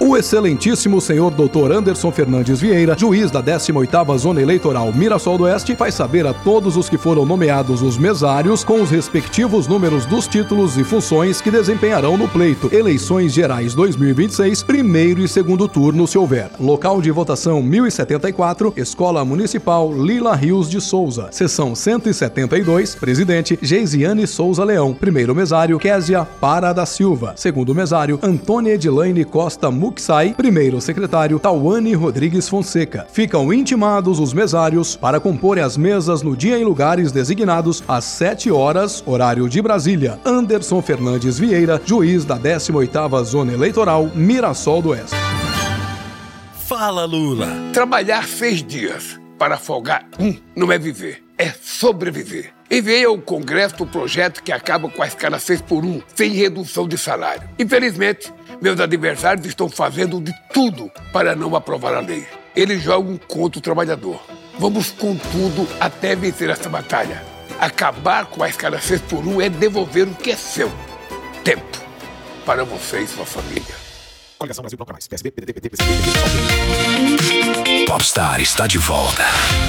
O excelentíssimo senhor Dr. Anderson Fernandes Vieira, juiz da 18ª Zona Eleitoral Mirassol do Oeste, faz saber a todos os que foram nomeados os mesários com os respectivos números dos títulos e funções que desempenharão no pleito Eleições Gerais 2026, primeiro e segundo turno, se houver. Local de votação 1074, Escola Municipal Lila Rios de Souza. Seção 172, presidente Geisiane Souza Leão. Primeiro mesário, Késia Para da Silva. Segundo mesário, Antônia Edilaine Costa Muxai. Primeiro secretário, Tauane Rodrigues Fonseca. Ficam intimados os mesários para compor as mesas no dia e lugares designados às 7 horas, horário de Brasília. Anderson Fernandes Vieira, juiz da 18ª Zona Eleitoral Mirassol do Oeste. Fala, Lula! Trabalhar 6 dias para folgar não é viver, é sobreviver. Enviei ao Congresso o projeto que acaba com a escala 6x1, sem redução de salário. Infelizmente, meus adversários estão fazendo de tudo para não aprovar a lei. Eles jogam contra o trabalhador. Vamos com tudo até vencer essa batalha. Acabar com a escala 6x1 é devolver o que é seu. Tempo para você e sua família. Coligação Brasil Bloco Mais. PSB, PDT, PT, PCB, PSB. Popstar está de volta.